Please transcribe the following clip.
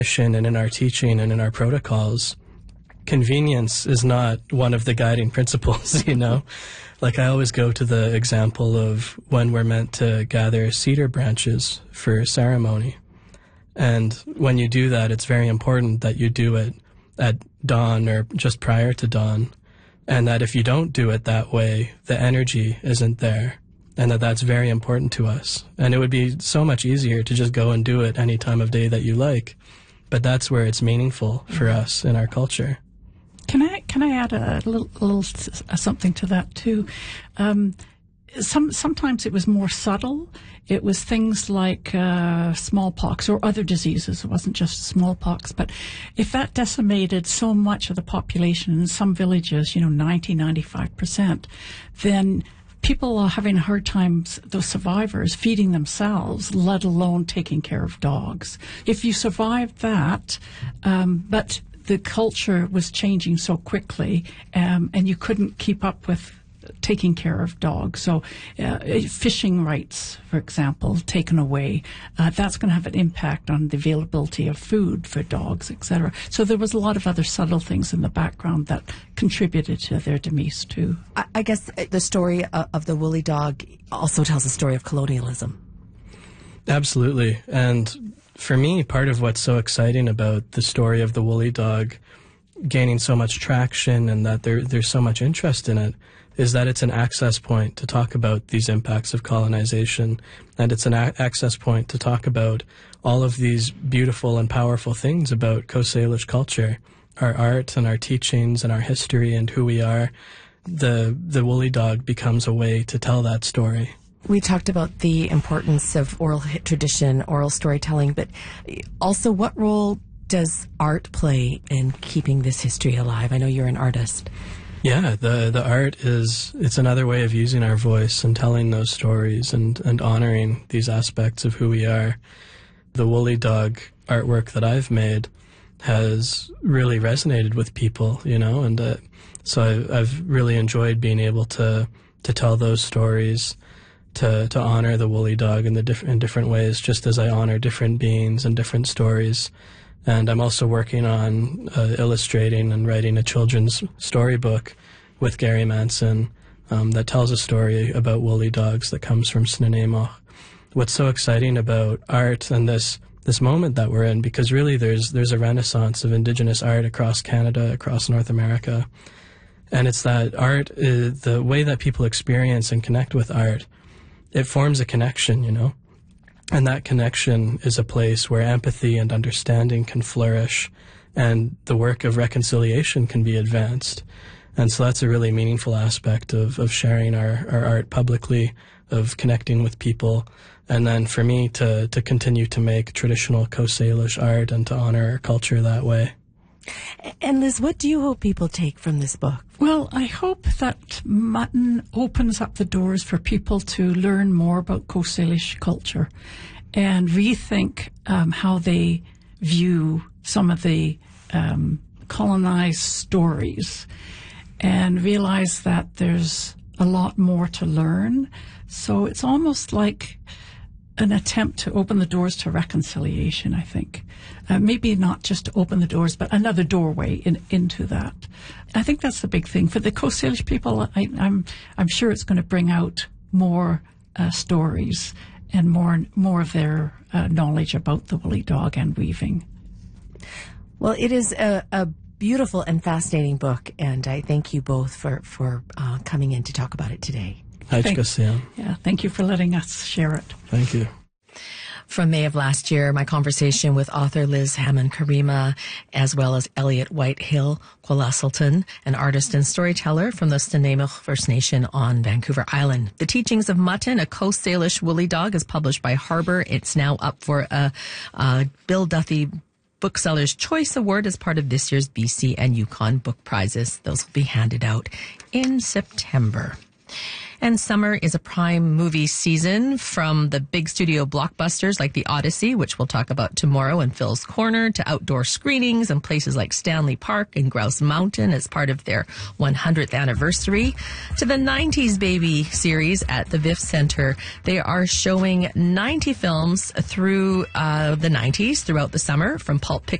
and in our teaching and in our protocols, convenience is not one of the guiding principles, you know? Like, I always go to the example of when we're meant to gather cedar branches for ceremony. And when you do that, it's very important that you do it at dawn or just prior to dawn. And that if you don't do it that way, the energy isn't there. And that's very important to us. And it would be so much easier to just go and do it any time of day that you like. But that's where it's meaningful for us in our culture. Can I add a little something to that too? Sometimes it was more subtle. It was things like smallpox or other diseases. It wasn't just smallpox. But if that decimated so much of the population in some villages, 95%, then people are having a hard time, those survivors, feeding themselves, let alone taking care of dogs. If you survived that, but the culture was changing so quickly, and you couldn't keep up with taking care of dogs. So fishing rights, for example, taken away, that's going to have an impact on the availability of food for dogs, etc. So there was a lot of other subtle things in the background that contributed to their demise too. I guess the story of the woolly dog also tells a story of colonialism. Absolutely. And for me, part of what's so exciting about the story of the woolly dog gaining so much traction and that there's so much interest in it is that it's an access point to talk about these impacts of colonization, and it's an access point to talk about all of these beautiful and powerful things about Coast Salish culture, our art and our teachings and our history and who we are. The woolly dog becomes a way to tell that story. We talked about the importance of oral tradition, oral storytelling, but also what role does art play in keeping this history alive? I know you're an artist. Yeah, the art it's another way of using our voice and telling those stories and honoring these aspects of who we are. The woolly dog artwork that I've made has really resonated with people, and so I've really enjoyed being able to tell those stories, to honor the woolly dog in different ways, just as I honor different beings and different stories. And I'm also working on illustrating and writing a children's storybook with Gary Manson that tells a story about woolly dogs that comes from Snuneymuxw. What's so exciting about art and this moment that we're in, because really there's a renaissance of Indigenous art across Canada, across North America. And it's that art, the way that people experience and connect with art, it forms a connection, And that connection is a place where empathy and understanding can flourish and the work of reconciliation can be advanced. And so that's a really meaningful aspect of sharing our art publicly, of connecting with people. And then for me to continue to make traditional Coast Salish art and to honor our culture that way. And Liz, what do you hope people take from this book? Well, I hope that Mutton opens up the doors for people to learn more about Coast Salish culture and rethink how they view some of the colonized stories and realize that there's a lot more to learn. So it's almost like an attempt to open the doors to reconciliation, I think. Maybe not just to open the doors, but another doorway into that. I think that's the big thing. For the Coast Salish people, I'm sure it's going to bring out more stories and more of their knowledge about the woolly dog and weaving. Well, it is a beautiful and fascinating book, and I thank you both for coming in to talk about it today. Thank you for letting us share it. Thank you. From May of last year, my conversation with author Liz Hammond-Karima, as well as Elliot Whitehill Kwalasultan, an artist and storyteller from the Snuneymuxw First Nation on Vancouver Island. The Teachings of Mutton, a Coast Salish woolly dog, is published by Harbour. It's now up for a Bill Duthie Bookseller's Choice Award as part of this year's BC and Yukon Book Prizes. Those will be handed out in September. And summer is a prime movie season, from the big studio blockbusters like The Odyssey, which we'll talk about tomorrow in Phil's Corner, to outdoor screenings in places like Stanley Park and Grouse Mountain as part of their 100th anniversary, to the 90s Baby series at the VIFF Center. They are showing 90 films through the 90s throughout the summer, from Pulp